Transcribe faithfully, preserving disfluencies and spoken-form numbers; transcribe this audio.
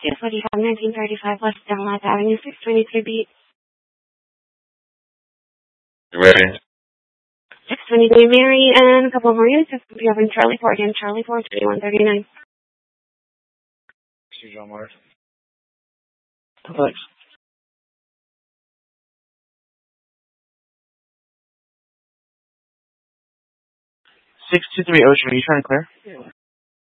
Yes, what do you have? nineteen thirty-five West Dunlap Avenue, six twenty-three B. You ready? six twenty-three Mary, and a couple more units. That's going to be over in Charlie Ford again. Charlie Ford, twenty-one thirty-nine. See John Myers. Thanks. six two three Ocean, are you trying to clear? Yeah.